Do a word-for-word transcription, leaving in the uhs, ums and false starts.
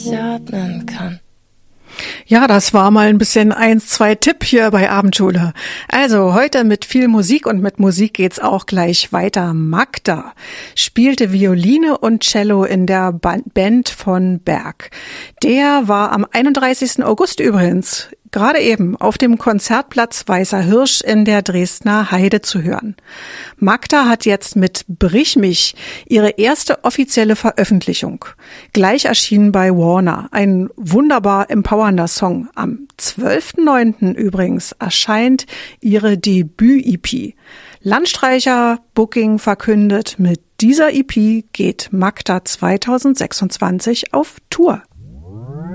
atmen kann. Ja, das war mal ein bisschen eins, zwei Tipp hier bei Abendschule. Also heute mit viel Musik und mit Musik geht's auch gleich weiter. Magda spielte Violine und Cello in der Band von Berg. Der war am einunddreißigsten August übrigens gerade eben auf dem Konzertplatz Weißer Hirsch in der Dresdner Heide zu hören. Magda hat jetzt mit Brich mich ihre erste offizielle Veröffentlichung. Gleich erschienen bei Warner. Ein wunderbar empowernder Song. Am zwölften neunten übrigens erscheint ihre Debüt-E P. Landstreicher Booking verkündet, mit dieser E P geht Magda zweitausendsechsundzwanzig auf Tour.